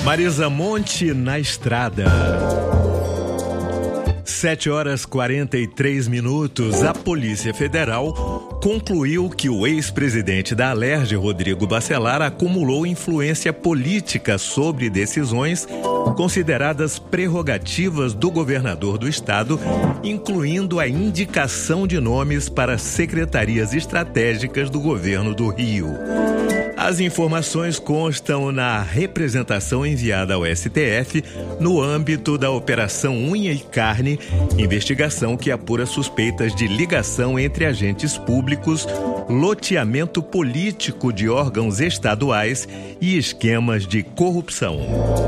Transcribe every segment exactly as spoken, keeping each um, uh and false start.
Marisa Monte na estrada. Sete horas quarenta e três minutos. A Polícia Federal concluiu que o ex-presidente da Alerj, Rodrigo Bacelar, acumulou influência política sobre decisões consideradas prerrogativas do governador do estado, incluindo a indicação de nomes para secretarias estratégicas do governo do Rio. As informações constam na representação enviada ao S T F no âmbito da Operação Unha e Carne, investigação que apura suspeitas de ligação entre agentes públicos, loteamento político de órgãos estaduais e esquemas de corrupção.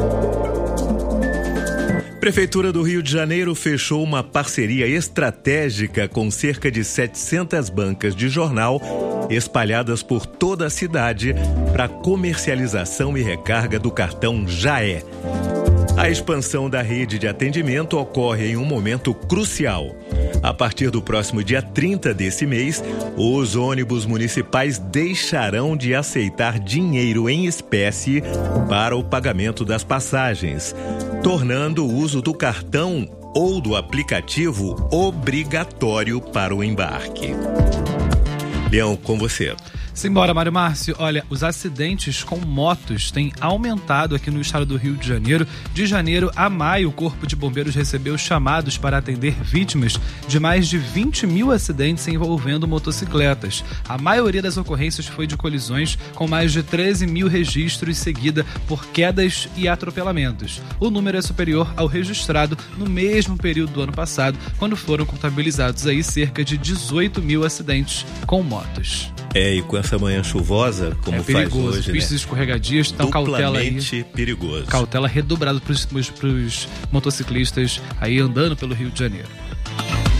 Prefeitura do Rio de Janeiro fechou uma parceria estratégica com cerca de setecentas bancas de jornal espalhadas por toda a cidade para comercialização e recarga do cartão Jaé. A expansão da rede de atendimento ocorre em um momento crucial. A partir do próximo dia trinta desse mês, os ônibus municipais deixarão de aceitar dinheiro em espécie para o pagamento das passagens, tornando o uso do cartão ou do aplicativo obrigatório para o embarque. Leão, com você. Simbora, Mário Márcio. Olha, os acidentes com motos têm aumentado aqui no estado do Rio de Janeiro. De janeiro a maio, o Corpo de Bombeiros recebeu chamados para atender vítimas de mais de vinte mil acidentes envolvendo motocicletas. A maioria das ocorrências foi de colisões, com mais de treze mil registros, seguida por quedas e atropelamentos. O número é superior ao registrado no mesmo período do ano passado, quando foram contabilizados aí cerca de dezoito mil acidentes com motos. É, e com essa manhã chuvosa, como é perigoso, faz hoje, pistas né? escorregadias, então cautela aí. perigoso. Cautela redobrada para os motociclistas aí andando pelo Rio de Janeiro.